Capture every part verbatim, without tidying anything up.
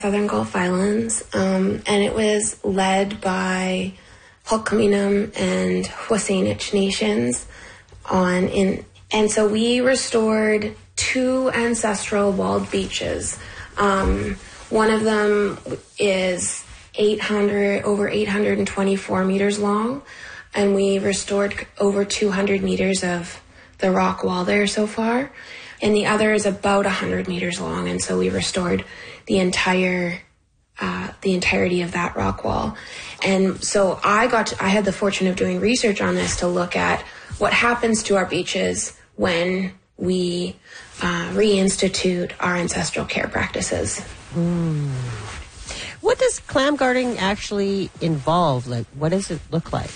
Southern Gulf Islands, um, and it was led by Hul'qumi'num and Wasanic nations on in, and so we restored two ancestral walled beaches. Um, one of them is eight hundred over eight hundred twenty-four meters long, and we restored over two hundred meters of the rock wall there so far. And the other is about one hundred meters long, and so we restored the entire, uh, the entirety of that rock wall. And so I got, to, I had the fortune of doing research on this to look at what happens to our beaches when we uh, reinstitute our ancestral care practices. Mm. What does clam gardening actually involve? Like, what does it look like?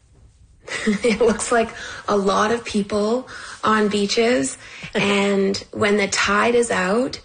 It looks like a lot of people on beaches, and when the tide is out,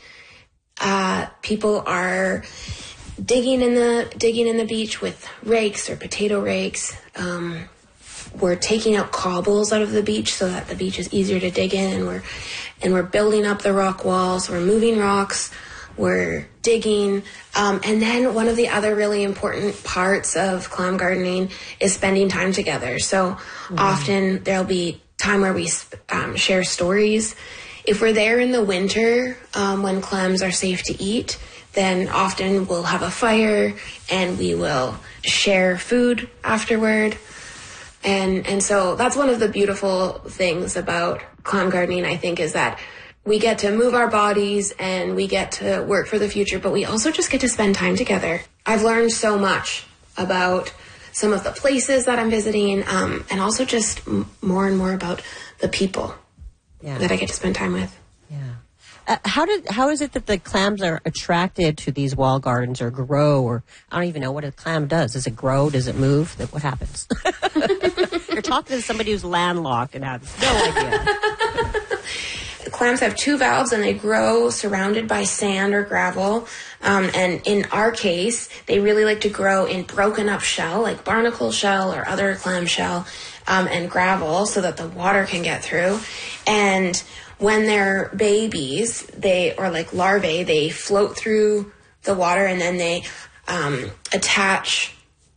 uh, people are digging in the digging in the beach with rakes or potato rakes. Um, we're taking out cobbles out of the beach so that the beach is easier to dig in, and we're and we're building up the rock walls. We're moving rocks. We're digging. Um, and then one of the other really important parts of clam gardening is spending time together. So mm-hmm. often there'll be time where we um, share stories. If we're there in the winter, um, when clams are safe to eat, then often we'll have a fire and we will share food afterward. And, and so that's one of the beautiful things about clam gardening, I think, is that we get to move our bodies and we get to work for the future, but we also just get to spend time together. I've learned so much about some of the places that I'm visiting, um, and also just m- more and more about the people yeah. that I get to spend time with. Yeah. Uh, how did how is it that the clams are attracted to these wall gardens or grow? Or I don't even know what a clam does. Does it grow? Does it move? What happens? You're talking to somebody who's landlocked and has no idea. Clams have two valves and they grow surrounded by sand or gravel. Um, and in our case, they really like to grow in broken up shell, like barnacle shell or other clam shell, um, and gravel so that the water can get through. And when they're babies, they, or like larvae, they float through the water and then they um, attach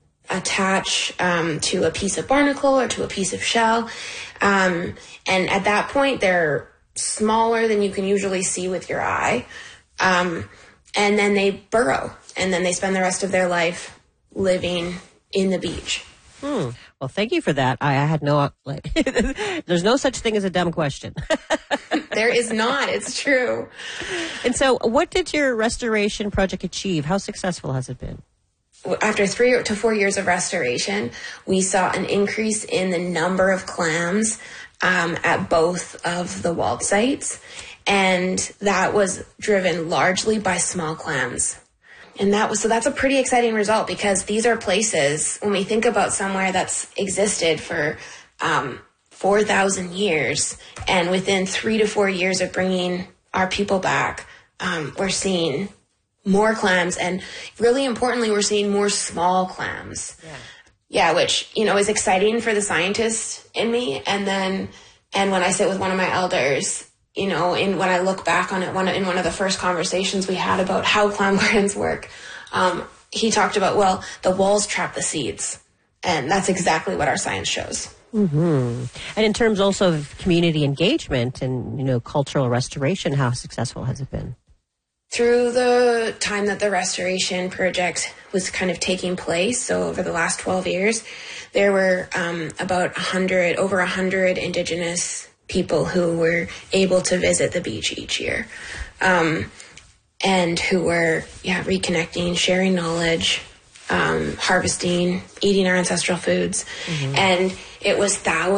attach um, to a piece of barnacle or to a piece of shell. Um, and at that point, they're smaller than you can usually see with your eye. Um, and then they burrow, and then they spend the rest of their life living in the beach. Hmm. Well, thank you for that. I, I had no, like, there's no such thing as a dumb question. There is not. It's true. And so what did your restoration project achieve? How successful has it been? After three to four years of restoration, we saw an increase in the number of clams um, at both of the walled sites, and that was driven largely by small clams. And that was so that's a pretty exciting result, because these are places, when we think about somewhere that's existed for um, four thousand years, and within three to four years of bringing our people back, um, we're seeing more clams, and really importantly, we're seeing more small clams. Yeah. Yeah, which, you know, is exciting for the scientist in me. And then, and when I sit with one of my elders, you know, in when I look back on it, one in one of the first conversations we had about how clam gardens work, um, he talked about, well, the walls trap the seeds, and that's exactly what our science shows. Mm-hmm. And in terms also of community engagement and, you know, cultural restoration, how successful has it been? Through the time that the restoration project was kind of taking place, so over the last twelve years, there were um, about one hundred, over one hundred Indigenous people who were able to visit the beach each year, um, and who were, yeah, reconnecting, sharing knowledge, um, harvesting, eating our ancestral foods. Mm-hmm. And it was thousands